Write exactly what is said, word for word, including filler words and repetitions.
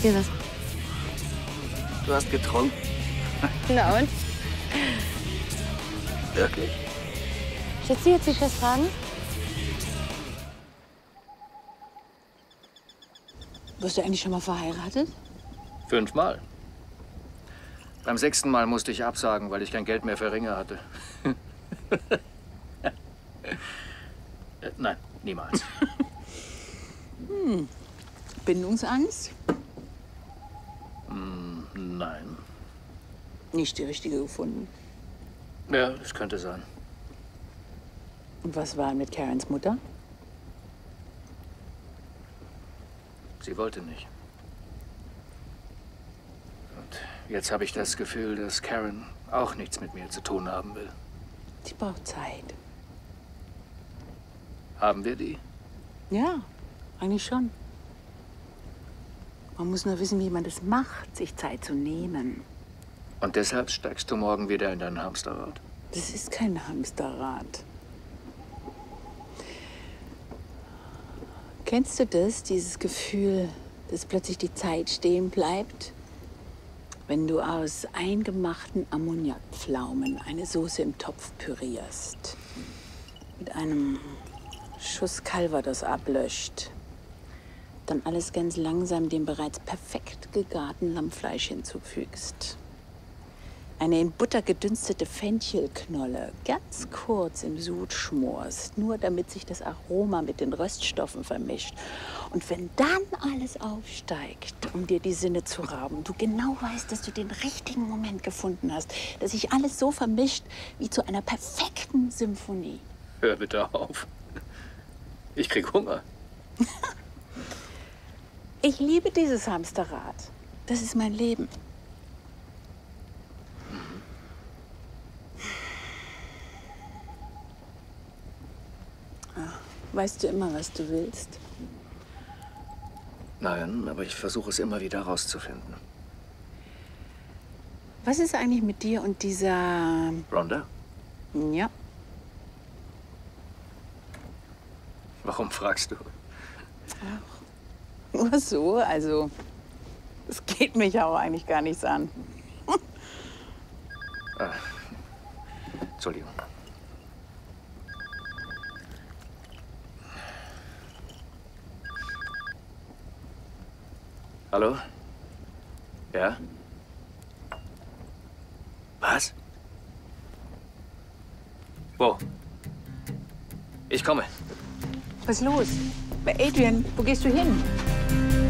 Trink dir was. Du hast getrunken? Na und? Wirklich? Schätze, jetzt sich was fragen? Wirst du eigentlich schon mal verheiratet? Fünfmal. Beim sechsten Mal musste ich absagen, weil ich kein Geld mehr für Ringe hatte. äh, nein, niemals. hm. Bindungsangst? Mm, nein. Nicht die richtige gefunden. Ja, es könnte sein. Und was war mit Karens Mutter? Sie wollte nicht. Und jetzt habe ich das Gefühl, dass Karen auch nichts mit mir zu tun haben will. Sie braucht Zeit. Haben wir die? Ja, eigentlich schon. Man muss nur wissen, wie man das macht, sich Zeit zu nehmen. Und deshalb steigst du morgen wieder in dein Hamsterrad? Das ist kein Hamsterrad. Kennst du das, dieses Gefühl, dass plötzlich die Zeit stehen bleibt? Wenn du aus eingemachten Ammoniakpflaumen eine Soße im Topf pürierst, mit einem Schuss Calvados ablöscht, dann alles ganz langsam dem bereits perfekt gegarten Lammfleisch hinzufügst. Eine in Butter gedünstete Fenchelknolle ganz kurz im Sud schmorst, nur damit sich das Aroma mit den Röststoffen vermischt. Und wenn dann alles aufsteigt, um dir die Sinne zu rauben, du genau weißt, dass du den richtigen Moment gefunden hast, dass sich alles so vermischt wie zu einer perfekten Symphonie. Hör bitte auf. Ich krieg Hunger. Ich liebe dieses Hamsterrad. Das ist mein Leben. Weißt du immer, was du willst? Nein, aber ich versuche es immer wieder herauszufinden. Was ist eigentlich mit dir und dieser... Rhonda? Ja. Warum fragst du? Ach, nur so, also... Es geht mich auch eigentlich gar nichts an. ah, Entschuldigung. Hallo? Ja? Was? Wo? Ich komme. Was ist los? Adrian, wo gehst du hin?